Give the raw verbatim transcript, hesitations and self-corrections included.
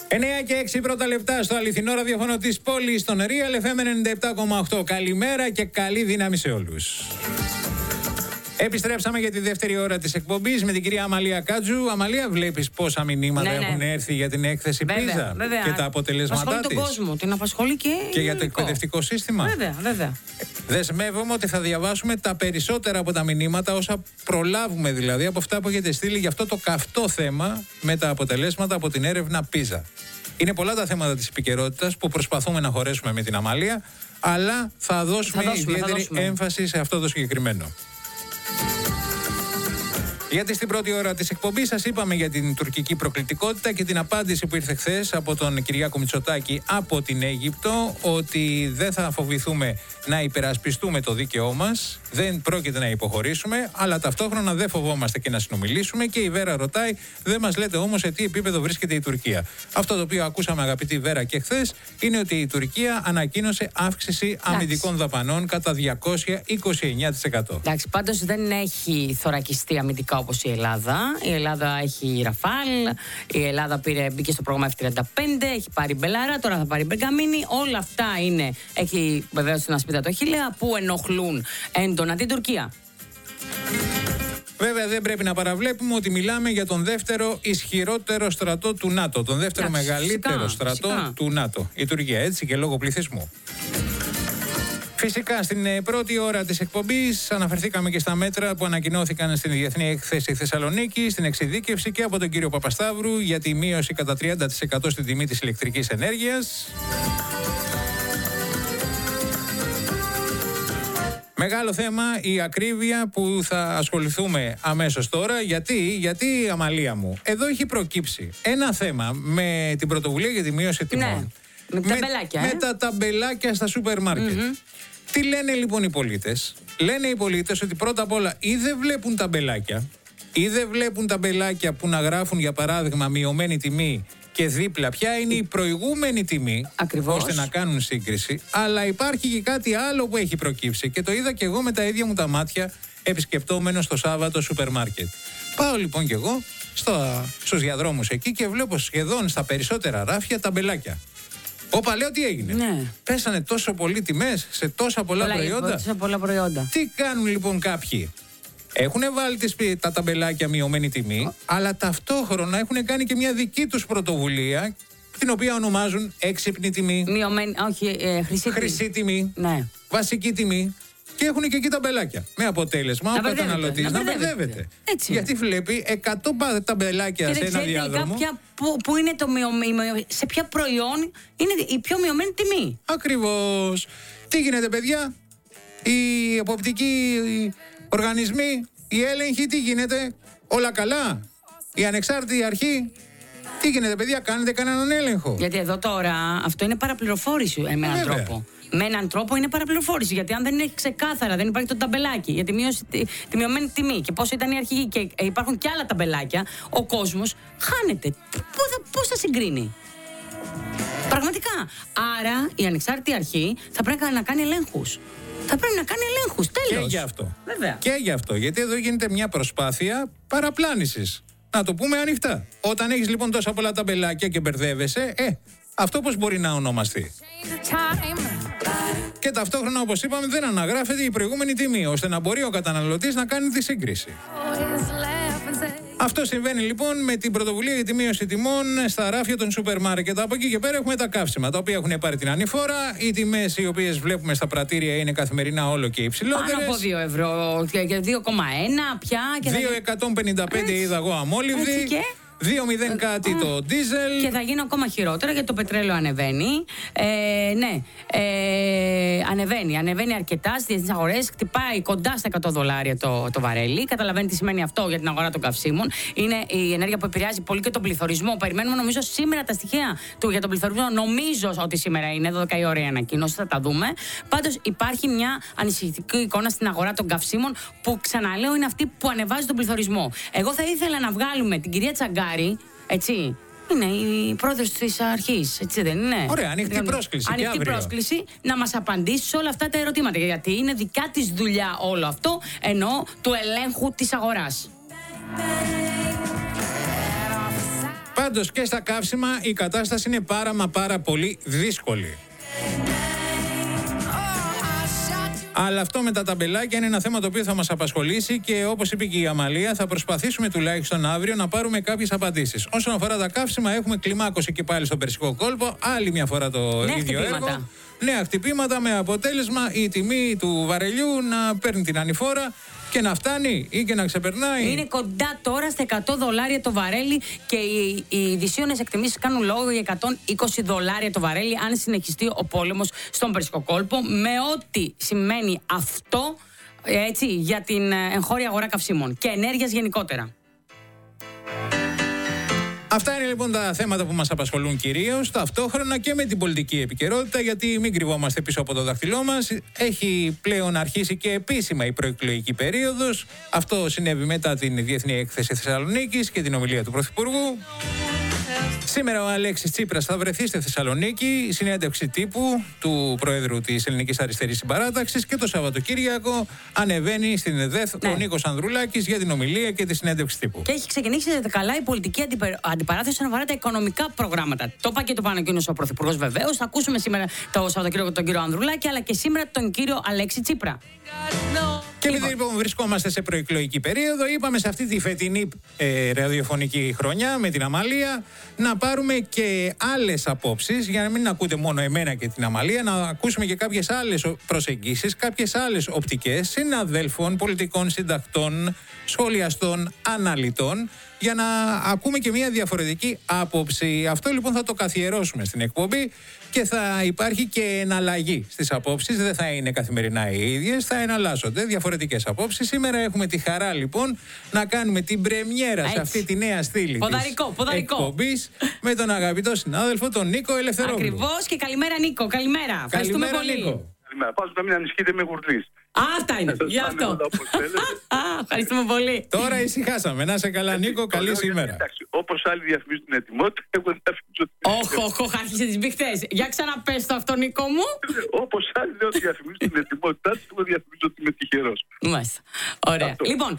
εννιά και έξι πρώτα λεπτά στο αληθινό ραδιόφωνο της πόλης, στον Real εφ εμ ενενήντα επτά κόμμα οκτώ. Καλημέρα και καλή δύναμη σε όλους. Επιστρέψαμε για τη δεύτερη ώρα της εκπομπής με την κυρία Αμαλία Κάτζου. Αμαλία, βλέπεις πόσα μηνύματα ναι, ναι. έχουν έρθει για την έκθεση Πίζα και τα αποτελέσματά της. Τον κόσμο, την απασχολεί και, και για το εκπαιδευτικό σύστημα. Βέβαια, βέβαια. Δεσμεύομαι ότι θα διαβάσουμε τα περισσότερα από τα μηνύματα, όσα προλάβουμε δηλαδή, από αυτά που έχετε στείλει για αυτό το καυτό θέμα με τα αποτελέσματα από την έρευνα Πίζα. Είναι πολλά τα θέματα της επικαιρότητας που προσπαθούμε να χωρέσουμε με την Αμαλία, αλλά θα δώσουμε, θα δώσουμε ιδιαίτερη θα δώσουμε. έμφαση σε αυτό το συγκεκριμένο. Γιατί στην πρώτη ώρα της εκπομπής σας είπαμε για την τουρκική προκλητικότητα και την απάντηση που ήρθε χθες από τον Κυριάκο Μητσοτάκη από την Αίγυπτο, ότι δεν θα φοβηθούμε να υπερασπιστούμε το δίκαιό μας, δεν πρόκειται να υποχωρήσουμε, αλλά ταυτόχρονα δεν φοβόμαστε και να συνομιλήσουμε. Και η Βέρα ρωτάει, δεν μας λέτε όμως σε τι επίπεδο βρίσκεται η Τουρκία. Αυτό το οποίο ακούσαμε, αγαπητή Βέρα, και χθες είναι ότι η Τουρκία ανακοίνωσε αύξηση αμυντικών δαπανών κατά διακόσια είκοσι εννιά τοις εκατό. Εντάξει, πάντως δεν έχει θωρακιστεί αμυντικά όπως η Ελλάδα. Η Ελλάδα έχει Ραφάλ, η Ελλάδα πήρε, μπήκε στο πρόγραμμα εφ τριάντα πέντε, έχει πάρει Μπελάρα, τώρα θα πάρει Μπεργαμίνη. Όλα αυτά είναι, έχει βεβαίως την ασπίδα το χίλια, που ενοχλούν έντονα την Τουρκία. Βέβαια, δεν πρέπει να παραβλέπουμε ότι μιλάμε για τον δεύτερο ισχυρότερο στρατό του ΝΑΤΟ. Τον δεύτερο Ά, μεγαλύτερο φυσικά, στρατό φυσικά. του ΝΑΤΟ. Η Τουρκία, έτσι, και λόγω πληθυσμού. Φυσικά, στην πρώτη ώρα της εκπομπής αναφερθήκαμε και στα μέτρα που ανακοινώθηκαν στην Διεθνή Έκθεση Θεσσαλονίκη, στην εξειδίκευση και από τον κύριο Παπασταύρου για τη μείωση κατά τριάντα τοις εκατό στην τιμή της ηλεκτρικής ενέργειας. Μεγάλο θέμα η ακρίβεια που θα ασχοληθούμε αμέσως τώρα. Γιατί, γιατί Αμαλία μου, εδώ έχει προκύψει ένα θέμα με την πρωτοβουλία για τη μείωση τιμών. Ναι, με, με, ταμπελάκια, με ε? τα ταμπελάκια στα σούπερ μάρκετ. Mm-hmm. Τι λένε λοιπόν οι πολίτες? Λένε οι πολίτες ότι πρώτα απ' όλα ή δεν βλέπουν ταμπελάκια, ή δεν βλέπουν ταμπελάκια που να γράφουν για παράδειγμα μειωμένη τιμή και δίπλα ποια είναι η προηγούμενη τιμή, ακριβώς, ώστε να κάνουν σύγκριση. Αλλά υπάρχει και κάτι άλλο που έχει προκύψει και το είδα και εγώ με τα ίδια μου τα μάτια επισκεπτόμενο το Σάββατο σούπερ μάρκετ. Πάω λοιπόν και εγώ στο, στους διαδρόμους εκεί και βλέπω σχεδόν στα περισσότερα ράφια ταμπελάκια. Όπα, λέω, τι έγινε? Ναι. Πέσανε τόσο πολύ τιμές σε τόσα πολλά, πολλά προϊόντα. Σε πολλά προϊόντα. Τι κάνουν λοιπόν κάποιοι? Έχουν βάλει τις, τα ταμπελάκια μειωμένη τιμή, oh. αλλά ταυτόχρονα έχουν κάνει και μια δική τους πρωτοβουλία, την οποία ονομάζουν έξυπνη τιμή. Μειωμένη, όχι, ε, χρυσή, χρυσή τιμή. Ναι. Βασική τιμή. Και έχουν και εκεί ταμπελάκια. Με αποτέλεσμα ο καταναλωτής να μπερδεύεται. Γιατί βλέπει εκατό ταμπελάκια σε ένα διάδρομο. Κάποια που, που είναι το μειωμένο, σε ποια προϊόν είναι η πιο μειωμένη τιμή. Ακριβώς. Τι γίνεται, παιδιά? Οι εποπτικοί οργανισμοί, οι έλεγχοι, τι γίνεται? Όλα καλά? Η ανεξάρτητη αρχή, τι γίνεται, παιδιά? Κάνετε κανέναν έλεγχο? Γιατί εδώ τώρα αυτό είναι παραπληροφόρηση με έναν τρόπο. Με έναν τρόπο είναι παραπληροφόρηση. Γιατί αν δεν είναι ξεκάθαρα, δεν υπάρχει το ταμπελάκι για τη, μείωση, τη, τη μειωμένη τιμή και πώς ήταν η αρχική και υπάρχουν και άλλα ταμπελάκια, ο κόσμος χάνεται. Πώς θα συγκρίνει? Πραγματικά. Άρα η ανεξάρτητη αρχή θα πρέπει να κάνει ελέγχους. Θα πρέπει να κάνει ελέγχους. Τέλος. Και γι' αυτό. Βέβαια. Και γι' αυτό. Γιατί εδώ γίνεται μια προσπάθεια παραπλάνησης. Να το πούμε ανοιχτά. Όταν έχεις λοιπόν τόσα πολλά ταμπελάκια και μπερδεύεσαι, ε, αυτό πώς μπορεί να ονομαστεί? Και ταυτόχρονα, όπως είπαμε, δεν αναγράφεται η προηγούμενη τιμή, ώστε να μπορεί ο καταναλωτής να κάνει τη σύγκριση. Αυτό συμβαίνει λοιπόν με την πρωτοβουλία για τη μείωση τιμών στα ράφια των σούπερ μάρκετ. Από εκεί και πέρα έχουμε τα καύσιμα, τα οποία έχουν πάρει την ανηφόρα. Οι τιμές οι οποίες βλέπουμε στα πρατήρια είναι καθημερινά όλο και υψηλότερες. Πάνω από δύο ευρώ, δύο κόμμα ένα πια. δύο εκατόν πενήντα πέντε είδα εγώ αμόλυβδη. δύο μηδέν κάτι uh, το ντίζελ. Και θα γίνει ακόμα χειρότερα γιατί το πετρέλαιο ανεβαίνει. Ε, ναι, ε, ανεβαίνει. Ανεβαίνει αρκετά στις διεθνείς αγορές. Χτυπάει κοντά στα εκατό δολάρια το, το βαρέλι. Καταλαβαίνετε τι σημαίνει αυτό για την αγορά των καυσίμων. Είναι η ενέργεια που επηρεάζει πολύ και τον πληθωρισμό. Περιμένουμε νομίζω σήμερα τα στοιχεία του για τον πληθωρισμό. Νομίζω ότι σήμερα είναι δώδεκα η ώρα η ανακοίνωση. Θα τα δούμε. Πάντως υπάρχει μια ανησυχητική εικόνα στην αγορά των καυσίμων που, ξαναλέω, είναι αυτή που ανεβάζει τον πληθωρισμό. Εγώ θα ήθελα να βγάλουμε την κυρία Τσαγκάρη. Έτσι, είναι η πρόεδρος της αρχής, έτσι δεν είναι? Ωραία, ανοιχτή πρόσκληση. Ανοιχτή πρόσκληση να μας απαντήσει σε όλα αυτά τα ερωτήματα. Γιατί είναι δικά της δουλειά όλο αυτό, ενώ του ελέγχου της αγοράς. Πάντως και στα καύσιμα η κατάσταση είναι πάρα μα πάρα πολύ δύσκολη. Αλλά αυτό με τα ταμπελάκια είναι ένα θέμα το οποίο θα μας απασχολήσει και όπως είπε και η Αμαλία, θα προσπαθήσουμε τουλάχιστον αύριο να πάρουμε κάποιες απαντήσεις. Όσον αφορά τα καύσιμα, έχουμε κλιμάκωση και πάλι στον Περσικό κόλπο. Άλλη μια φορά το Νέα ίδιο χτυπήματα. έργο. Νέα χτυπήματα με αποτέλεσμα η τιμή του βαρελιού να παίρνει την ανηφόρα και να φτάνει ή και να ξεπερνάει. Είναι κοντά τώρα στα εκατό δολάρια το βαρέλι και οι, οι δυσίωνες εκτιμήσεις κάνουν λόγο για εκατόν είκοσι δολάρια το βαρέλι αν συνεχιστεί ο πόλεμος στον Περσικό κόλπο, με ό,τι σημαίνει αυτό, έτσι, για την εγχώρια αγορά καυσίμων και ενέργειας γενικότερα. Αυτά είναι λοιπόν τα θέματα που μας απασχολούν κυρίως, ταυτόχρονα και με την πολιτική επικαιρότητα, γιατί μην κρυβόμαστε πίσω από το δάχτυλό μας. Έχει πλέον αρχίσει και επίσημα η προεκλογική περίοδος. Αυτό συνέβη μετά την Διεθνή Έκθεση Θεσσαλονίκης και την ομιλία του Πρωθυπουργού. Σήμερα ο Αλέξης Τσίπρας θα βρεθεί στη Θεσσαλονίκη, συνέντευξη τύπου του Προέδρου της Ελληνικής Αριστερής Συμπαράταξης, και το Σαββατοκύριακο ανεβαίνει στην ΕΔΕΘ ναι. ο Νίκος Ανδρουλάκης για την ομιλία και τη συνέντευξη τύπου. Και έχει ξεκινήσει καλά η πολιτική αντιπαράθεση όσον αφορά τα οικονομικά προγράμματα. Το είπα και το πανακοίνωσε ο Πρωθυπουργός βεβαίως. Θα ακούσουμε σήμερα το Σαββατοκύριακο τον κύριο Ανδρουλάκη, αλλά και σήμερα τον κύριο Αλέξη Τσίπρα. Και επειδή λοιπόν βρισκόμαστε σε προεκλογική περίοδο, είπαμε σε αυτή τη φετινή ε, ραδιοφωνική χρονιά με την Αμαλία να πάρουμε και άλλες απόψεις, για να μην ακούτε μόνο εμένα και την Αμαλία, να ακούσουμε και κάποιες άλλες προσεγγίσεις, κάποιες άλλες οπτικές συναδέλφων, πολιτικών συντακτών, σχολιαστών, αναλυτών, για να ακούμε και μια διαφορετική άποψη. Αυτό λοιπόν θα το καθιερώσουμε στην εκπομπή και θα υπάρχει και εναλλαγή στις απόψεις. Δεν θα είναι καθημερινά οι ίδιες, θα εναλλάσσονται διαφορετικές απόψεις. Σήμερα έχουμε τη χαρά λοιπόν να κάνουμε την πρεμιέρα έτσι σε αυτή τη νέα στήλη ποδαρικό, της ποδαρικό. εκπομπής με τον αγαπητό συνάδελφο τον Νίκο Ελευθερόπουλο. Ακριβώς, και καλημέρα Νίκο, καλημέρα. Ευχαριστούμε πολύ. Νίκο. Καλημέρα. Πάω να μην ανησυχείτε, με γουρλής. Α, αυτά είναι. Γι' αυτό. Ευχαριστούμε πολύ. Τώρα ησυχάσαμε. Να σε καλά, Νίκο. Καλή σήμερα. Όπως άλλοι διαφημίζουν την ετοιμότητα, εγώ δεν διαφημίζω την ετοιμότητα. Όχι, όχι, άρχισε τις μπιχτές. Για ξαναπες το αυτό, Νίκο μου. Όπως άλλοι δεν διαφημίζουν την ετοιμότητά τους, εγώ διαφημίζω ότι είμαι τυχερός. Μάλιστα. Ωραία. Λοιπόν,